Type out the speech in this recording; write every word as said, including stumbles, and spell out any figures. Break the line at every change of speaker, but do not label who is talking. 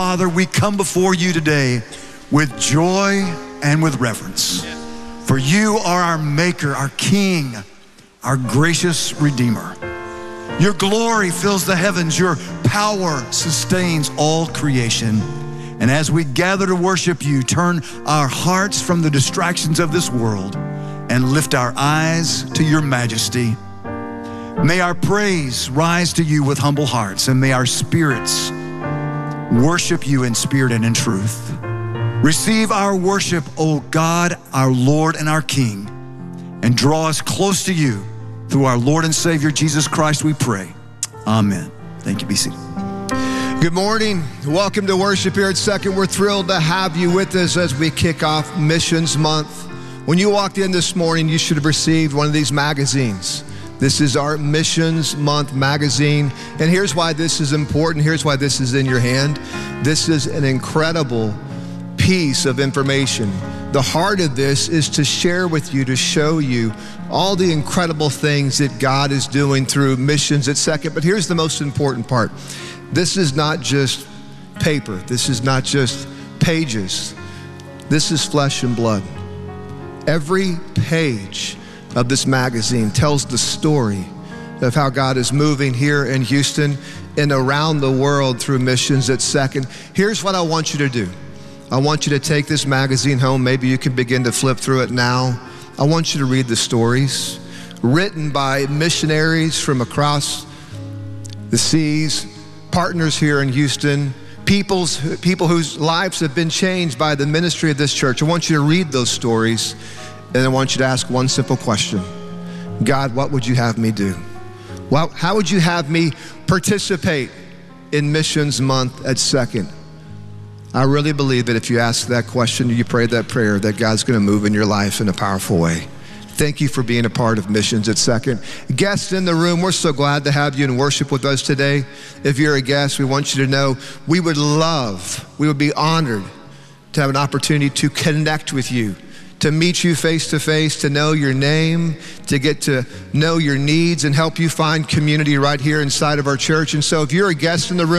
Father, we come before you today with joy and with reverence. For you are our Maker, our King, our gracious Redeemer. Your glory fills the heavens. Your power sustains all creation. And as we gather to worship you, turn our hearts from the distractions of this world and lift our eyes to your majesty. May our praise rise to you with humble hearts, and may our spirits worship you in spirit and in truth. Receive our worship, O God, our Lord and our King, and draw us close to you through our Lord and Savior, Jesus Christ, we pray. Amen. Thank you. Be seated.
Good morning. Welcome to worship here at Second. We're thrilled to have you with us as we kick off Missions Month. When you walked in this morning, you should have received one of these magazines. This is our Missions Month magazine. And here's why this is important. Here's why this is in your hand. This is an incredible piece of information. The heart of this is to share with you, to show you all the incredible things that God is doing through Missions at Second. But here's the most important part. This is not just paper. This is not just pages. This is flesh and blood. Every page of this magazine tells the story of how God is moving here in Houston and around the world through Missions at Second. Here's what I want you to do. I want you to take this magazine home. Maybe you can begin to flip through it now. I want you to read the stories written by missionaries from across the seas, partners here in Houston, people's, people whose lives have been changed by the ministry of this church. I want you to read those stories, and I want you to ask one simple question. God, what would you have me do? Well, how would you have me participate in Missions Month at Second? I really believe that if you ask that question, you pray that prayer, that God's gonna move in your life in a powerful way. Thank you for being a part of Missions at Second. Guests in the room, we're so glad to have you in worship with us today. If you're a guest, we want you to know we would love, we would be honored to have an opportunity to connect with you, to meet you face to face, to know your name, to get to know your needs and help you find community right here inside of our church. And so if you're a guest in the room,